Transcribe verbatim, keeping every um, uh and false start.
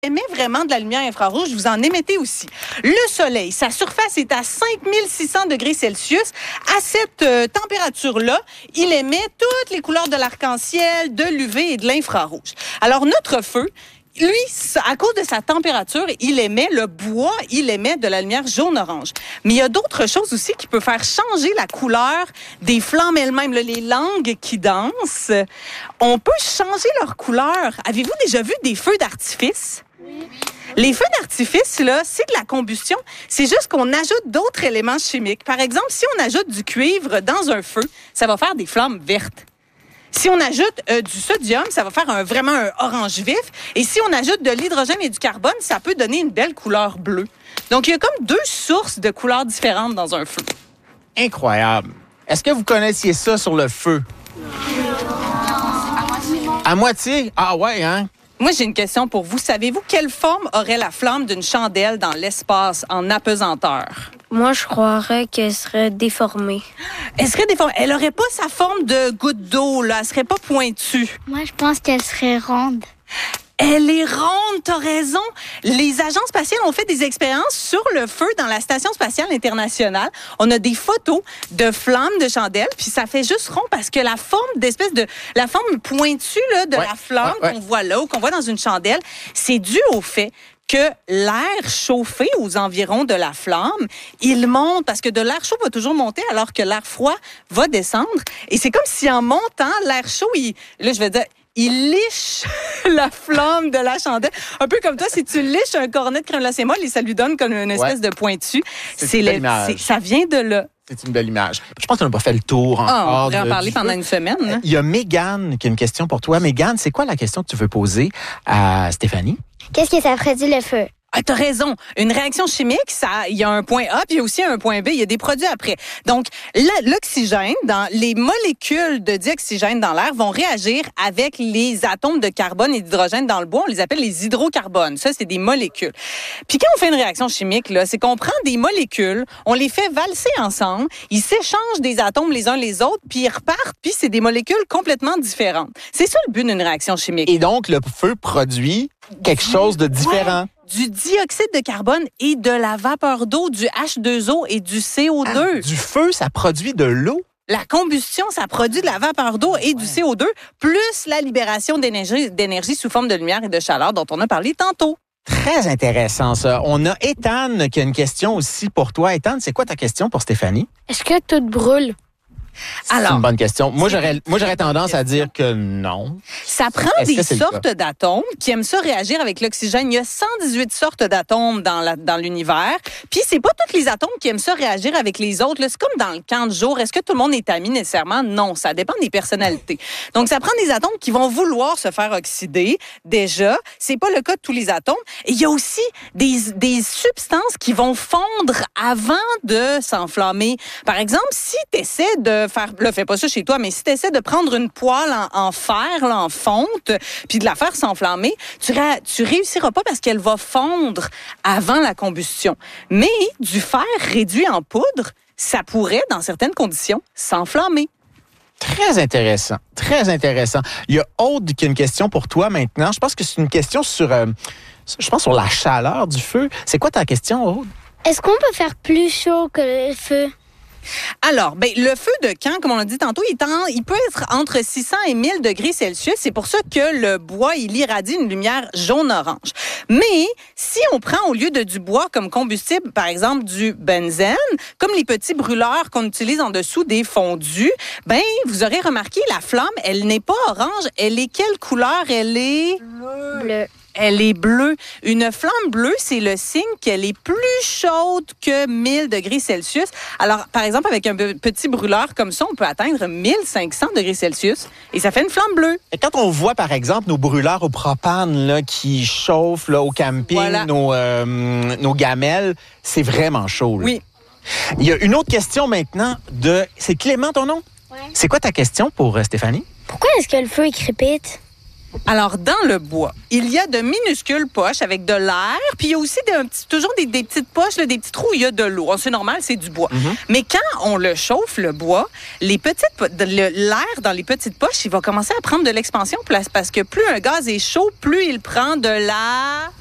émet vraiment de la lumière infrarouge, vous en émettez aussi. Le soleil, sa surface est à cinq mille six cents degrés Celsius. À cette euh, température-là, il émet toutes les couleurs de l'arc-en-ciel, de l'U V et de l'infrarouge. Alors, notre feu, lui, à cause de sa température, il émet le bois, il émet de la lumière jaune-orange. Mais il y a d'autres choses aussi qui peuvent faire changer la couleur des flammes elles-mêmes. Là, les langues qui dansent, on peut changer leur couleur. Avez-vous déjà vu des feux d'artifice? Oui. Les feux d'artifice, là, c'est de la combustion. C'est juste qu'on ajoute d'autres éléments chimiques. Par exemple, si on ajoute du cuivre dans un feu, ça va faire des flammes vertes. Si on ajoute euh, du sodium, ça va faire un, vraiment un orange vif. Et si on ajoute de l'hydrogène et du carbone, ça peut donner une belle couleur bleue. Donc, il y a comme deux sources de couleurs différentes dans un feu. Incroyable. Est-ce que vous connaissiez ça sur le feu? À moitié? Ah ouais, hein? Moi, j'ai une question pour vous. Savez-vous quelle forme aurait la flamme d'une chandelle dans l'espace en apesanteur? Moi, je croirais qu'elle serait déformée. Elle serait déformée. Elle aurait pas sa forme de goutte d'eau, là. Elle serait pas pointue. Moi, je pense qu'elle serait ronde. Elle est ronde, t'as raison. Les agences spatiales ont fait des expériences sur le feu dans la Station spatiale internationale. On a des photos de flammes de chandelles, puis ça fait juste rond parce que la forme d'espèce de... La forme pointue là, de ouais. la flamme ouais, ouais. qu'on voit là ou qu'on voit dans une chandelle, c'est dû au fait que l'air chauffé aux environs de la flamme, il monte parce que de l'air chaud va toujours monter alors que l'air froid va descendre. Et c'est comme si en montant, l'air chaud, il, là je vais dire, il liche la flamme de la chandelle. Un peu comme toi, si tu liches un cornet de crème glacée molle et ça lui donne comme une espèce ouais. de pointu. C'est, c'est, le, c'est ça vient de là. C'est une belle image. Je pense qu'on n'a pas fait le tour encore. Oh, on pourrait en de, parler pendant feu. Une semaine. Hein? Il y a Mégane qui a une question pour toi. Mégane, c'est quoi la question que tu veux poser à Stéphanie? Qu'est-ce que ça produit le feu? Ah, t'as raison. Une réaction chimique, ça, il y a un point A, puis il y a aussi un point B. Il y a des produits après. Donc, l'oxygène, dans les molécules de dioxygène dans l'air vont réagir avec les atomes de carbone et d'hydrogène dans le bois. On les appelle les hydrocarbones. Ça, c'est des molécules. Puis quand on fait une réaction chimique, là, c'est qu'on prend des molécules, on les fait valser ensemble, ils s'échangent des atomes les uns les autres, puis ils repartent, puis c'est des molécules complètement différentes. C'est ça le but d'une réaction chimique. Et donc, le feu produit quelque chose de différent. Ouais. Du dioxyde de carbone et de la vapeur d'eau, du H deux O et du C O deux. Ah, du feu, ça produit de l'eau? La combustion, ça produit de la vapeur d'eau et ouais. du C O deux, plus la libération d'énergie, d'énergie sous forme de lumière et de chaleur dont on a parlé tantôt. Très intéressant, ça. On a Ethan qui a une question aussi pour toi. Ethan, c'est quoi ta question pour Stéphanie? Est-ce que tout brûle? Alors, c'est une bonne question. Moi, j'aurais, moi, j'aurais tendance à dire que non. Ça prend Est-ce des sortes d'atomes qui aiment ça réagir avec l'oxygène. Il y a cent dix-huit sortes d'atomes dans, la, dans l'univers. Puis, c'est pas tous les atomes qui aiment ça réagir avec les autres. Là, c'est comme dans le camp de jour. Est-ce que tout le monde est ami nécessairement? Non, ça dépend des personnalités. Donc, ça prend des atomes qui vont vouloir se faire oxyder. Déjà, c'est pas le cas de tous les atomes. Et il y a aussi des, des substances qui vont fondre avant de s'enflammer. Par exemple, si tu essaies de faire, là, fais pas ça chez toi, mais si tu essaies de prendre une poêle en, en fer, là, en fonte, puis de la faire s'enflammer, tu, ra- tu réussiras pas parce qu'elle va fondre avant la combustion. Mais du fer réduit en poudre, ça pourrait, dans certaines conditions, s'enflammer. Très intéressant, très intéressant. Il y a Aude qui a une question pour toi maintenant. Je pense que c'est une question sur, euh, je pense sur la chaleur du feu. C'est quoi ta question, Aude? Est-ce qu'on peut faire plus chaud que le feu? Alors, ben, le feu de camp, comme on l'a dit tantôt, il, en, il peut être entre six cents et mille degrés Celsius. C'est pour ça que le bois, il irradie une lumière jaune-orange. Mais si on prend au lieu de du bois comme combustible, par exemple du benzène, comme les petits brûleurs qu'on utilise en dessous des fondus, ben, vous aurez remarqué, la flamme, elle n'est pas orange. Elle est quelle couleur? Elle est... Bleu. Elle est bleue. Une flamme bleue, c'est le signe qu'elle est plus chaude que mille degrés Celsius. Alors, par exemple, avec un petit brûleur comme ça, on peut atteindre mille cinq cents degrés Celsius et ça fait une flamme bleue. Et quand on voit, par exemple, nos brûleurs au propane là, qui chauffent là, au camping, voilà. nos, euh, nos gamelles, c'est vraiment chaud. Là. Oui. Il y a une autre question maintenant de... C'est Clément, ton nom? Oui. C'est quoi ta question pour euh, Stéphanie? Pourquoi est-ce que le feu il crépite? Alors, dans le bois, il y a de minuscules poches avec de l'air, puis il y a aussi des, un petit, toujours des, des petites poches, là, des petits trous où il y a de l'eau. C'est normal, c'est du bois. Mm-hmm. Mais quand on le chauffe, le bois, les petites, le, l'air dans les petites poches, il va commencer à prendre de l'expansion parce que plus un gaz est chaud, plus il prend de la...